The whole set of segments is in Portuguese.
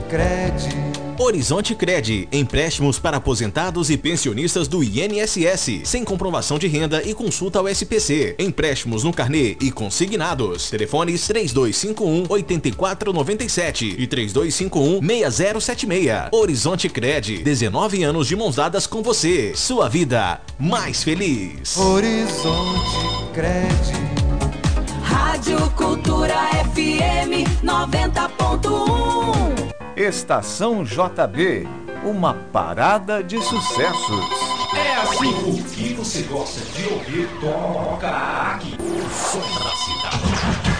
Cred. Horizonte Cred, empréstimos para aposentados e pensionistas do INSS, sem comprovação de renda e consulta ao SPC. Empréstimos no carnê e consignados. Telefones 3251-8497 e 3251-6076. Horizonte Cred, 19 anos de mãos dadas com você. Sua vida mais feliz. Horizonte Cred. Rádio Cultura FM 90.1. Estação JB, uma parada de sucessos. É assim, o que você gosta de ouvir, toca aqui. O som da cidade.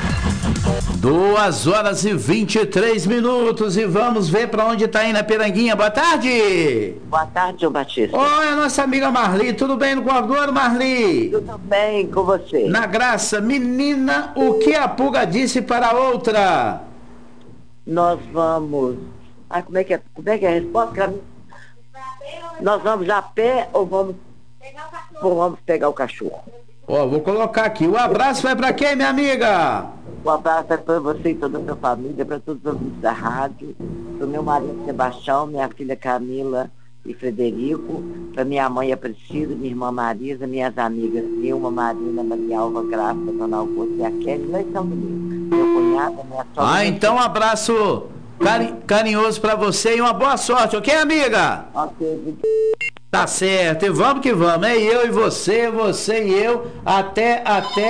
2h23 e vamos ver para onde está indo a Piranguinha. Boa tarde. Boa tarde, João Batista. Oi, a nossa amiga Marli. Tudo bem no Cordeiro, Marli? Tudo bem com você? Na graça. Menina, o que a pulga disse para a outra? Nós vamos... como é que é a resposta? Nós vamos a pé ou vamos pegar o cachorro? Vou colocar aqui. O abraço vai para quem, minha amiga? Um abraço é para você e toda a sua família, para todos os ouvintes da rádio, para o meu marido Sebastião, minha filha Camila e Frederico, para minha mãe Aparecida, minha irmã Marisa, minhas amigas Vilma, Marina, Maria Alva, Graça, Dona Augusta e a Kelly, lá em São Domingos. Meu cunhado, minha sogra. Então um abraço carinhoso para você e uma boa sorte, ok, amiga? Ok. Tá certo, e vamos que vamos, é eu e você e eu, até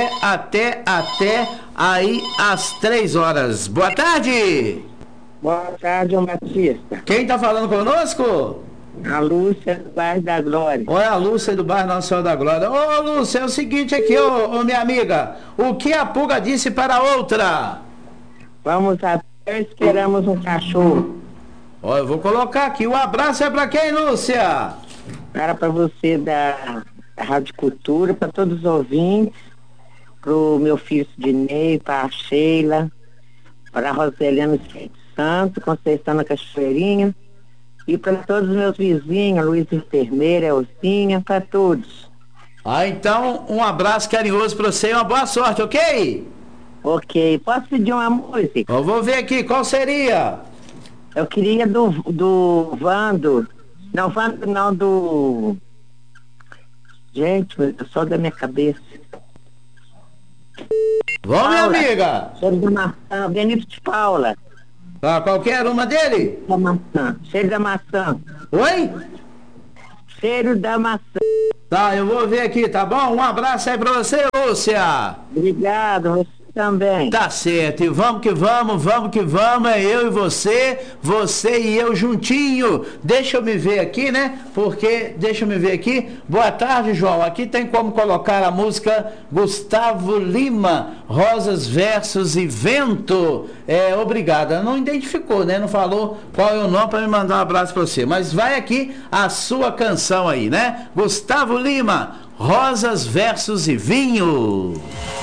aí às 3h. Boa tarde! Boa tarde, João Batista. Quem tá falando conosco? A Lúcia do bairro da Glória. Olha a Lúcia do bairro Nossa Senhora da Glória. Ô Lúcia, é o seguinte aqui, ô minha amiga, o que a pulga disse para a outra? Vamos até, esperamos um cachorro. Eu vou colocar aqui, o abraço é para quem, Lúcia? Para você da Rádio Cultura, para todos os ouvintes, para o meu filho Sidney, para a Sheila, para a Roseliana Espírito Santo, Conceição na Cachoeirinha, e para todos os meus vizinhos, Luiz Enfermeira, Elzinha, para todos. Então, um abraço carinhoso para você e uma boa sorte, ok? Ok, posso pedir uma música? Eu vou ver aqui, qual seria? Eu queria do Vando. Não, Vando não, do... Gente, só da minha cabeça. Vamos, minha amiga! Cheiro da maçã, Benito de Paula. Qualquer uma dele? Da maçã, cheiro da maçã. Oi? Cheiro da maçã. Tá, eu vou ver aqui, tá bom? Um abraço aí pra você, Lúcia. Obrigado, você também. Tá certo, e vamos que vamos, é eu e você e eu juntinho. Deixa eu me ver aqui, né? Boa tarde, João. Aqui tem como colocar a música Gustavo Lima, Rosas, Versos e Vento. Obrigada. Não identificou, né? Não falou qual é o nome para me mandar um abraço pra você. Mas vai aqui a sua canção aí, né? Gustavo Lima, Rosas, Versos e Vinho.